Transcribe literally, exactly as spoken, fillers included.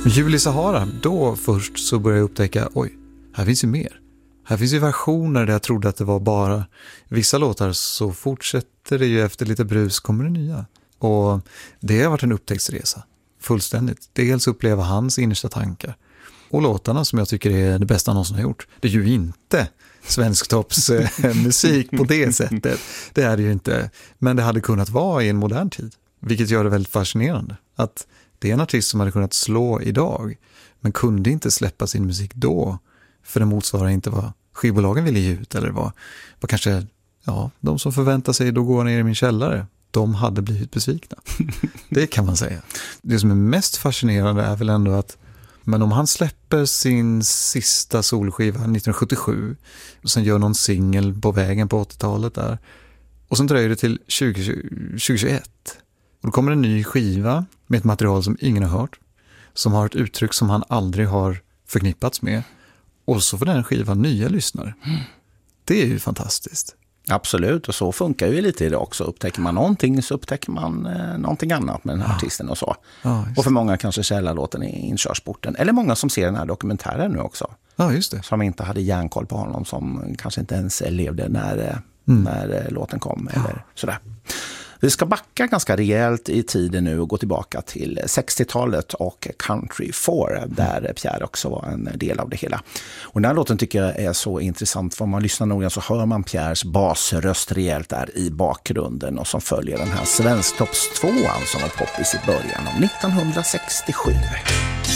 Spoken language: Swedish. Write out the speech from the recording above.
Jul i Sahara, då först så började jag upptäcka, oj, här finns ju mer. Här finns ju versioner där jag trodde att det var bara vissa låtar, så fortsätter det ju efter lite brus kommer det nya. Och det har varit en upptäcktsresa, fullständigt. Dels uppleva hans innersta tankar. Och låtarna som jag tycker är det bästa han någonsin har gjort. Det är ju inte svensktopps musik på det sättet. Det är det ju inte. Men det hade kunnat vara i en modern tid. Vilket gör det väldigt fascinerande. Att det är en artist som hade kunnat slå idag, men kunde inte släppa sin musik då. För det motsvarar inte vad skivbolagen ville ge ut. Eller vad, vad kanske, ja, de som förväntar sig då går ner i min källare. De hade blivit besvikna. Det kan man säga. Det som är mest fascinerande är väl ändå att, men om han släpper sin sista solskiva nittonhundrasjuttiosju och sen gör någon singel på vägen på åttiotalet där, och sen dröjer det till tjugo tjugoett och då kommer en ny skiva med ett material som ingen har hört, som har ett uttryck som han aldrig har förknippats med, och så får den skivan nya lyssnare. Det är ju fantastiskt. Absolut, och så funkar ju lite idag också. Upptäcker man någonting så upptäcker man eh, någonting annat med den här ja. artisten och så. Ja, och för många kanske källarlåten är inkörsporten. Eller många som ser den här dokumentären nu också. Ja, just det. Som inte hade järnkoll på honom, som kanske inte ens levde när, mm. när låten kom. Ja. Eller sådär. Vi ska backa ganska rejält i tiden nu och gå tillbaka till sextiotalet och Country four, där Pierre också var en del av det hela. Och den här låten tycker jag är så intressant, för om man lyssnar noga så hör man Pierres basröst rejält där i bakgrunden, och som följer den här Svensktopps tvåan som var poppis i början av nittonhundrasextiosju.